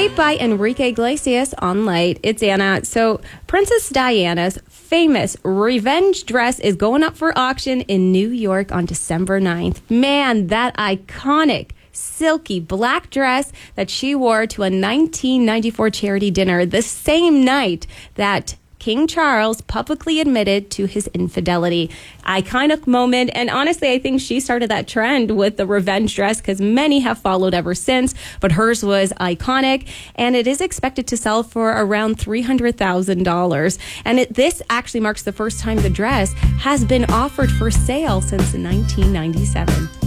Right by Enrique Iglesias on Light. It's Anna. So Princess Diana's famous revenge dress is going up for auction in New York on December 9th. Man, that iconic silky black dress that she wore to a 1994 charity dinner the same night that King Charles publicly admitted to his infidelity. Iconic moment. And honestly, I think she started that trend with the revenge dress because many have followed ever since. But hers was iconic. And it is expected to sell for around $300,000. And this actually marks the first time the dress has been offered for sale since 1997.